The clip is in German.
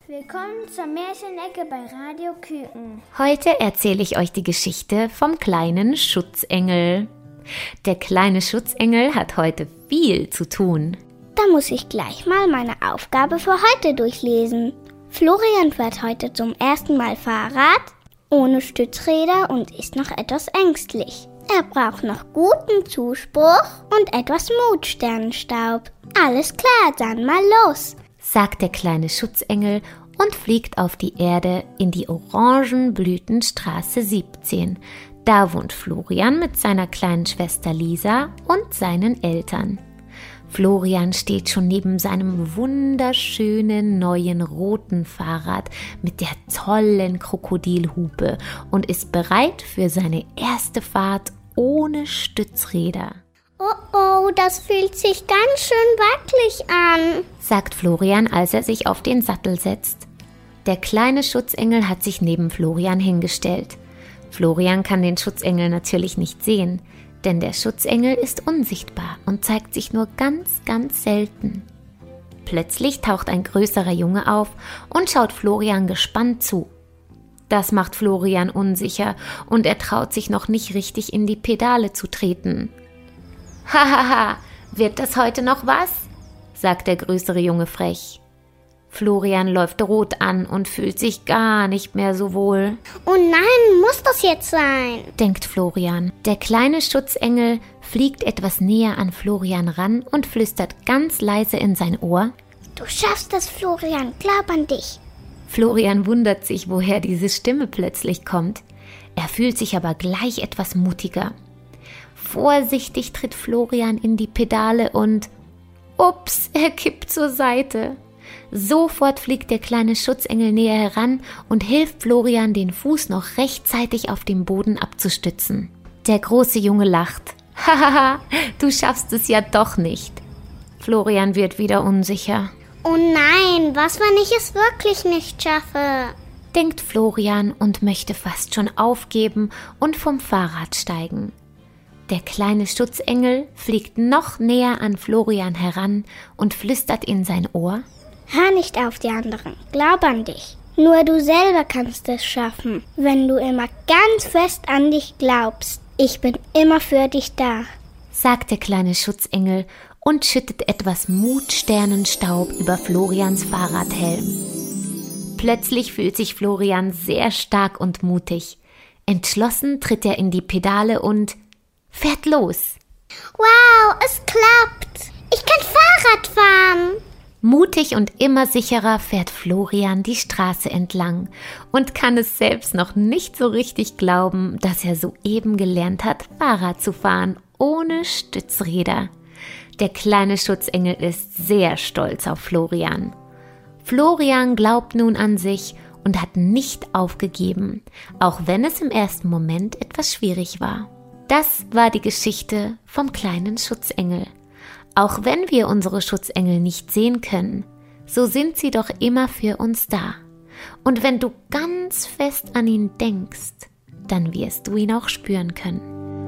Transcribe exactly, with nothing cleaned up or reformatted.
Willkommen zur Märchenecke bei Radio Küken. Heute erzähle ich euch die Geschichte vom kleinen Schutzengel. Der kleine Schutzengel hat heute viel zu tun. Da muss ich gleich mal meine Aufgabe für heute durchlesen. Florian fährt heute zum ersten Mal Fahrrad, ohne Stützräder und ist noch etwas ängstlich. Er braucht noch guten Zuspruch und etwas Mutsternenstaub. Alles klar, dann mal los, sagt der kleine Schutzengel und fliegt auf die Erde in die Orangenblütenstraße siebzehn. Da wohnt Florian mit seiner kleinen Schwester Lisa und seinen Eltern. Florian steht schon neben seinem wunderschönen neuen roten Fahrrad mit der tollen Krokodilhupe und ist bereit für seine erste Fahrt ohne Stützräder. Oh oh, das fühlt sich ganz schön wackelig an, sagt Florian, als er sich auf den Sattel setzt. Der kleine Schutzengel hat sich neben Florian hingestellt. Florian kann den Schutzengel natürlich nicht sehen, denn der Schutzengel ist unsichtbar und zeigt sich nur ganz, ganz selten. Plötzlich taucht ein größerer Junge auf und schaut Florian gespannt zu. Das macht Florian unsicher und er traut sich noch nicht richtig in die Pedale zu treten. Hahaha, wird das heute noch was? Sagt der größere Junge frech. Florian läuft rot an und fühlt sich gar nicht mehr so wohl. Oh nein, muss das jetzt sein? Denkt Florian. Der kleine Schutzengel fliegt etwas näher an Florian ran und flüstert ganz leise in sein Ohr. Du schaffst es, Florian, glaub an dich. Florian wundert sich, woher diese Stimme plötzlich kommt. Er fühlt sich aber gleich etwas mutiger. Vorsichtig tritt Florian in die Pedale und ups, er kippt zur Seite. Sofort fliegt der kleine Schutzengel näher heran und hilft Florian, den Fuß noch rechtzeitig auf dem Boden abzustützen. Der große Junge lacht. Hahaha, du schaffst es ja doch nicht. Florian wird wieder unsicher. Oh nein, was, wenn ich es wirklich nicht schaffe? Denkt Florian und möchte fast schon aufgeben und vom Fahrrad steigen. Der kleine Schutzengel fliegt noch näher an Florian heran und flüstert in sein Ohr. Hör nicht auf die anderen, glaub an dich. Nur du selber kannst es schaffen, wenn du immer ganz fest an dich glaubst. Ich bin immer für dich da, sagt der kleine Schutzengel und schüttet etwas Mutsternenstaub über Florians Fahrradhelm. Plötzlich fühlt sich Florian sehr stark und mutig. Entschlossen tritt er in die Pedale und fährt los. Wow, es klappt! Ich kann Fahrrad fahren! Mutig und immer sicherer fährt Florian die Straße entlang und kann es selbst noch nicht so richtig glauben, dass er soeben gelernt hat, Fahrrad zu fahren, ohne Stützräder. Der kleine Schutzengel ist sehr stolz auf Florian. Florian glaubt nun an sich und hat nicht aufgegeben, auch wenn es im ersten Moment etwas schwierig war. Das war die Geschichte vom kleinen Schutzengel. Auch wenn wir unsere Schutzengel nicht sehen können, so sind sie doch immer für uns da. Und wenn du ganz fest an ihn denkst, dann wirst du ihn auch spüren können.